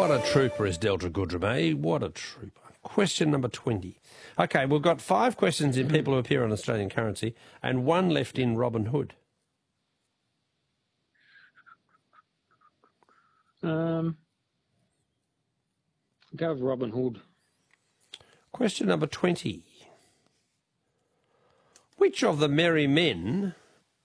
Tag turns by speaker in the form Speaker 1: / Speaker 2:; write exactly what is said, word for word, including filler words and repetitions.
Speaker 1: What a trooper is Delta Goodrum, eh? What a trooper. Question number twenty. Okay, we've got five questions in people who appear on Australian currency and one left in Robin Hood.
Speaker 2: Um, go with Robin Hood.
Speaker 1: Question number twenty. Which of the merry men